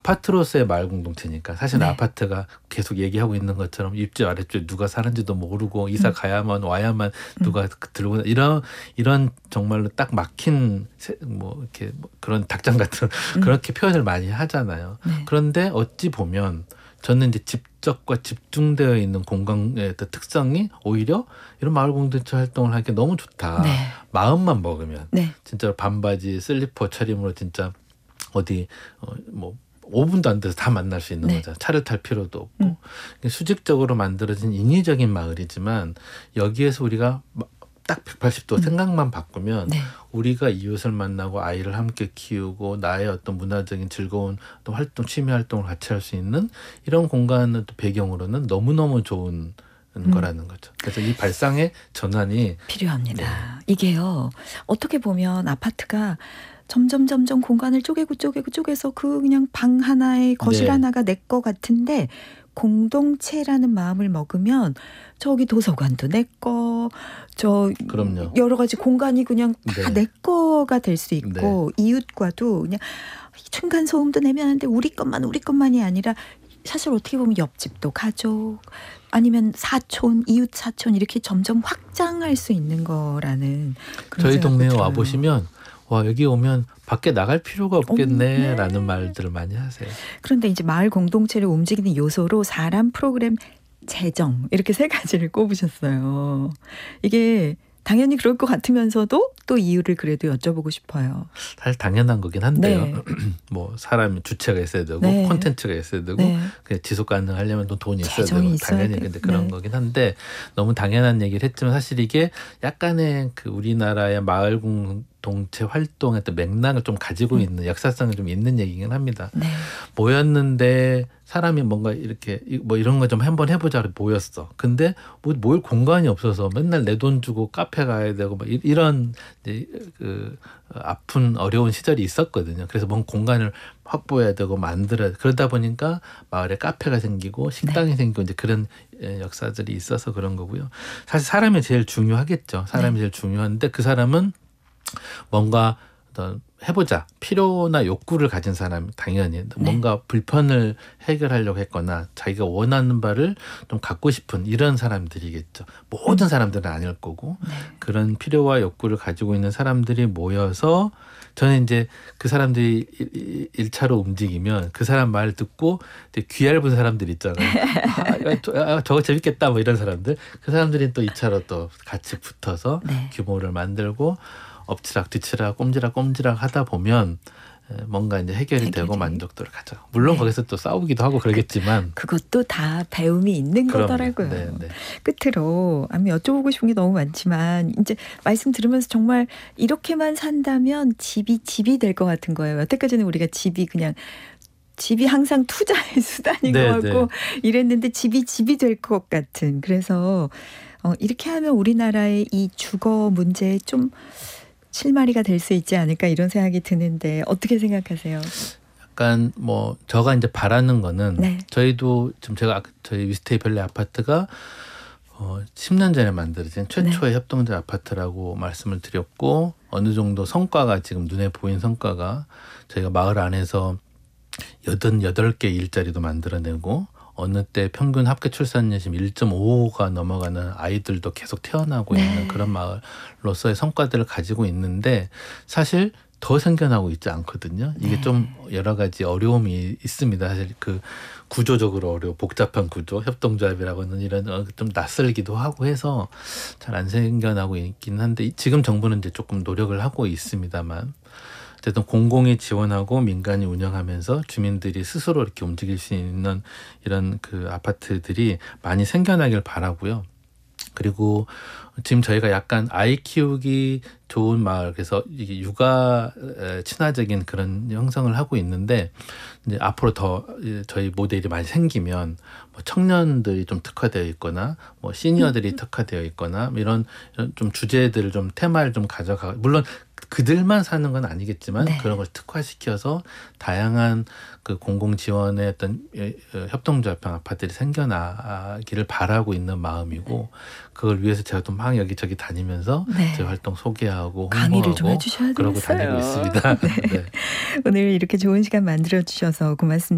아파트로서의 마을 공동체니까 사실 네. 아파트가 계속 얘기하고 있는 것처럼 입주 아래쪽에 누가 사는지도 모르고 이사 가야만 와야만 누가 들고 이런 정말로 딱 막힌 뭐 이렇게 뭐 그런 닭장 같은 그렇게 표현을 많이 하잖아요. 네. 그런데 어찌 보면 저는 이제 집적과 집중되어 있는 공간의 특성이 오히려 이런 마을 공동체 활동을 하기 너무 좋다. 네. 마음만 먹으면 네. 진짜 반바지 슬리퍼 차림으로 진짜 어디 뭐 5분도 안 돼서 다 만날 수 있는 네. 거죠. 차를 탈 필요도 없고. 수직적으로 만들어진 인위적인 마을이지만 여기에서 우리가 딱 180도 생각만 바꾸면 네. 우리가 이웃을 만나고 아이를 함께 키우고 나의 어떤 문화적인 즐거운 어떤 활동, 취미 활동을 같이 할 수 있는 이런 공간의 배경으로는 너무너무 좋은 거라는 거죠. 그래서 이 발상의 전환이 필요합니다. 네. 이게요. 어떻게 보면 아파트가 점점 공간을 쪼개서 그냥 방 하나에 거실 네. 하나가 내 거 같은데 공동체라는 마음을 먹으면 저기 도서관도 내 거, 그럼요. 여러 가지 공간이 그냥 다 네. 내 거가 될 수 있고 이웃과도 그냥 층간 소음도 내면 하는데 우리 것만이 아니라 사실 어떻게 보면 옆집도 가족 아니면 사촌, 이웃 사촌 이렇게 점점 확장할 수 있는 거라는 그런 저희 생각도 동네에 들어요. 와보시면 와 여기 오면 밖에 나갈 필요가 없겠네 네. 라는 말들을 많이 하세요. 그런데 이제 마을 공동체를 움직이는 요소로 사람, 프로그램, 재정 이렇게 세 가지를 꼽으셨어요. 이게 당연히 그럴 것 같으면서도 또 이유를 그래도 여쭤보고 싶어요. 사실 당연한 거긴 한데요. 네. 뭐 사람이 주체가 있어야 되고 네. 콘텐츠가 있어야 되고 네. 지속 가능하려면 또 돈이 있어야 재정이 되고 있어야 당연히 돼. 근데 그런 네. 거긴 한데 너무 당연한 얘기를 했지만 사실 이게 약간의 그 우리나라의 마을 공동체 활동의 어떤 맥락을 좀 가지고 있는 역사성이 좀 있는 얘기긴 합니다. 네. 모였는데 사람이 뭔가 이렇게 뭐 이런 거 좀 한번 해보자 모였어. 근데 뭐 모일 공간이 없어서 맨날 내 돈 주고 카페 가야 되고 막 이런 이제 그 아픈 어려운 시절이 있었거든요. 그래서 뭔 공간을 확보해야 되고 만들어야 그러다 보니까 마을에 카페가 생기고 식당이 생기고 이제 그런 역사들이 있어서 그런 거고요. 사실 사람이 제일 중요하겠죠. 사람이 제일 중요한데 그 사람은 뭔가 어떤 해보자 필요나 욕구를 가진 사람 당연히 뭔가 불편을 해결하려고 했거나 자기가 원하는 바를 좀 갖고 싶은 이런 사람들이겠죠. 모든 사람들은 아닐 거고 그런 필요와 욕구를 가지고 있는 사람들이 모여서 저는 이제 그 사람들이 1차로 움직이면 그 사람 말 듣고 이제 귀 얇은 사람들 있잖아요. 저거 재밌겠다 뭐 이런 사람들 그 사람들이 또 2차로 또 같이 붙어서 규모를 만들고 엎치락 뒤치락 꼼지락 하다 보면 뭔가 이제 해결이 되고 만족도를 가져. 물론 거기서 또 싸우기도 하고 그러겠지만 그것도 다 배움이 있는 거더라고요. 네. 끝으로 아마 여쭤보고 싶은 게 너무 많지만 이제 말씀 들으면서 정말 이렇게만 산다면 집이 될 것 같은 거예요. 여태까지는 우리가 집이 항상 투자의 수단인 것 같고 이랬는데 집이 될 것 같은. 그래서 이렇게 하면 우리나라의 이 주거 문제에 좀 실마리가 될 수 있지 않을까 이런 생각이 드는데 어떻게 생각하세요? 약간 뭐 제가 이제 바라는 거는 저희도 지금 저희 위스테이 밸리 아파트가 10년 전에 만들어진 최초의 협동조 아파트라고 말씀을 드렸고 어느 정도 성과가 지금 눈에 보인 성과가 저희가 마을 안에서 88개 일자리도 만들어내고 어느 때 평균 합계 출산율이 지금 1.55가 넘어가는 아이들도 계속 태어나고 있는 그런 마을로서의 성과들을 가지고 있는데 사실 더 생겨나고 있지 않거든요. 이게 좀 여러 가지 어려움이 있습니다. 사실 그 구조적으로 복잡한 구조, 협동조합이라고는 이런 좀 낯설기도 하고 해서 잘 안 생겨나고 있긴 한데 지금 정부는 이제 조금 노력을 하고 있습니다만 어쨌든 공공이 지원하고 민간이 운영하면서 주민들이 스스로 이렇게 움직일 수 있는 이런 그 아파트들이 많이 생겨나길 바라고요. 그리고 지금 저희가 약간 아이 키우기 좋은 마을 그래서 이게 육아 친화적인 그런 형성을 하고 있는데 이제 앞으로 더 저희 모델이 많이 생기면 뭐 청년들이 좀 특화되어 있거나 뭐 시니어들이 특화되어 있거나 이런 좀 주제들을 좀 테마를 좀 가져가 물론 그들만 사는 건 아니겠지만 그런 걸 특화시켜서 다양한 그 공공 지원의 어떤 협동조합형 아파트들이 생겨나기를 바라고 있는 마음이고 그걸 위해서 제가 또 막 여기저기 다니면서 제 활동 소개하고 강의를 좀 홍보하고 해주셔야 그러고 되겠어요. 다니고 있습니다. 오늘 이렇게 좋은 시간 만들어 주셔서 고맙습니다.